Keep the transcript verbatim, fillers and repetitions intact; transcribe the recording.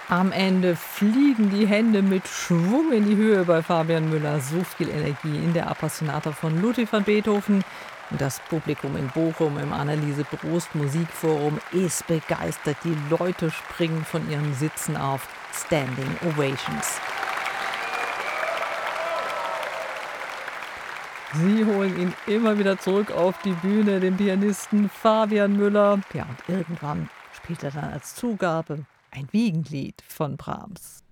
Am Ende fliegen die Hände mit Schwung in die Höhe bei Fabian Müller. So viel Energie in der Appassionata von Ludwig van Beethoven. Und das Publikum in Bochum im Anneliese Brost Musikforum ist begeistert. Die Leute springen von ihren Sitzen auf. Standing Ovations. Sie holen ihn immer wieder zurück auf die Bühne, den Pianisten Fabian Müller. Ja, und irgendwann spielt er dann als Zugabe ein Wiegenlied von Brahms.